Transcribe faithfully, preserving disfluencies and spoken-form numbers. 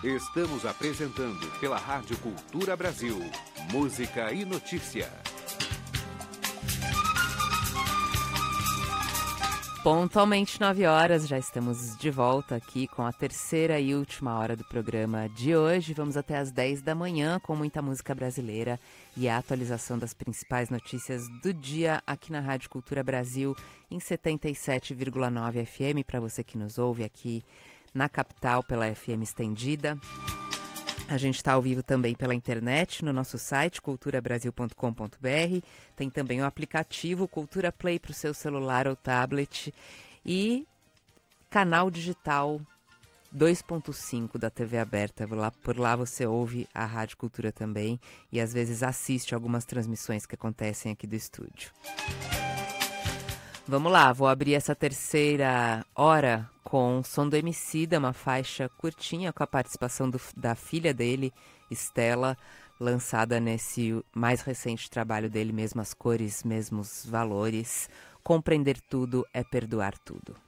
Estamos apresentando pela Rádio Cultura Brasil, música e notícia. Pontualmente nove horas, já estamos de volta aqui com a terceira e última hora do programa de hoje. Vamos até às dez da manhã com muita música brasileira e a atualização das principais notícias do dia aqui na Rádio Cultura Brasil em setenta e sete vírgula nove F M, para você que nos ouve aqui na capital pela F M estendida. A gente está ao vivo também pela internet, no nosso site cultura brasil ponto com ponto b r. Tem também o aplicativo Cultura Play para o seu celular ou tablet. E canal digital dois ponto cinco da T V aberta. Lá, por lá você ouve a Rádio Cultura também e às vezes assiste algumas transmissões que acontecem aqui do estúdio. Vamos lá, vou abrir essa terceira hora com o som do Emicida, uma faixa curtinha com a participação do, da filha dele, Estela, lançada nesse mais recente trabalho dele, Mesmas Cores, Mesmos Valores. Compreender tudo é perdoar tudo.